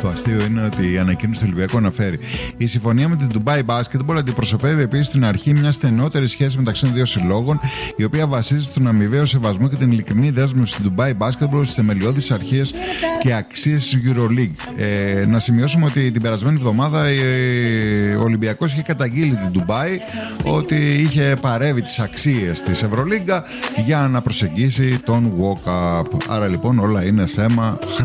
Το αστείο είναι ότι η ανακοίνωση του Ολυμπιακού αναφέρει: η συμφωνία με την Dubai Basketball αντιπροσωπεύει επίσης την αρχή μιας στενότερης σχέσης μεταξύ των δύο συλλόγων, η οποία βασίζεται στον αμοιβαίο σεβασμό και την ειλικρινή δέσμευση του Dubai Basketball στις θεμελιώδεις αρχές και αξίες της EuroLeague. Να σημειώσουμε ότι την περασμένη εβδομάδα ο Ολυμπιακός είχε καταγγείλει την Dubai ότι είχε παρεύει τις αξίες της Ευρωλίγκα για να προσεγγίσει τον walk-up. Άρα λοιπόν όλα είναι θέμα